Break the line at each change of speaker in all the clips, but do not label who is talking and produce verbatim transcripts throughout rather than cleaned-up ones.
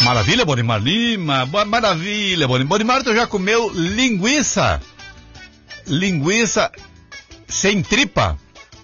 Maravilha, Bonimar Lima, maravilha, Bonimar. Bonimar, tu já comeu linguiça? Linguiça sem tripa?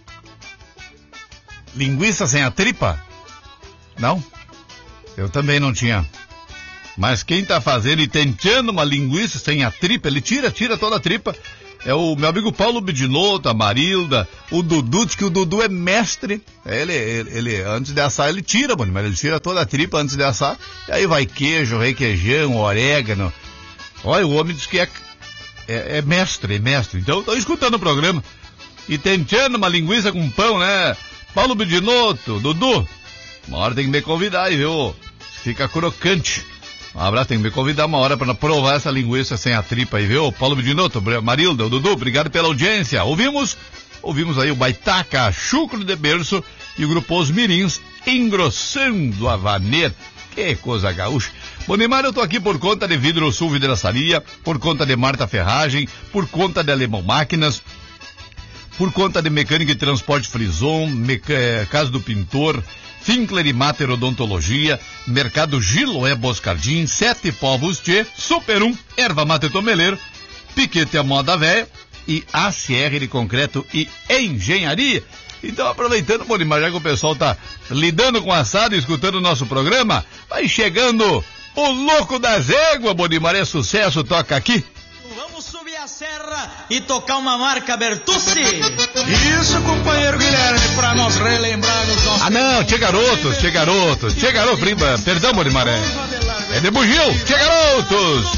Linguiça sem a tripa? Não? Eu também não tinha. Mas quem tá fazendo e tentando uma linguiça sem a tripa, ele tira, tira toda a tripa. É o meu amigo Paulo Bidinotto, a Marilda, o Dudu, diz que o Dudu é mestre. Ele, ele, ele antes de assar, ele tira, mano, mas ele tira toda a tripa antes de assar. E aí vai queijo, requeijão, orégano. Olha, o homem diz que é, é, é mestre, é mestre. Então, tô escutando o programa e tentando uma linguiça com pão, né? Paulo Bidinotto, Dudu, uma hora tem que me convidar aí, viu? Fica crocante. Um abraço, tem que me convidar uma hora para provar essa linguiça sem a tripa aí, viu? Paulo Bidinotto, Marilda, o Dudu, obrigado pela audiência. Ouvimos, ouvimos aí o Baitaca, Chucro de Berço e o grupo Os Mirins engrossando a vaneira. Que coisa gaúcha. Bonimar, eu tô aqui por conta de Vidro Sul Vidraçaria, por conta de Marta Ferragem, por conta de Alemão Máquinas, por conta de Mecânica e Transporte Frison, Meca... Casa do Pintor, Finkler e Mater Odontologia, Mercado Giloé Boscardim, Sete Povos Tchê, Super um, Erva Mate Tomeleiro, Piquete a Moda Véia e A C R de Concreto e Engenharia. Então, aproveitando, Bonimar, já que o pessoal tá lidando com assado e escutando o nosso programa, vai chegando o Louco das Éguas, Bonimar, é sucesso, toca aqui.
Vamos subir a serra e tocar uma marca Bertucci.
Isso, companheiro Guilherme, pra nós relembrarmos nossos...
Ah, não, Tchê Garotos, Tchê Garotos, Tchê Garotos, prima, perdão, Bonimar, é, é de Bugio, Tchê Garotos.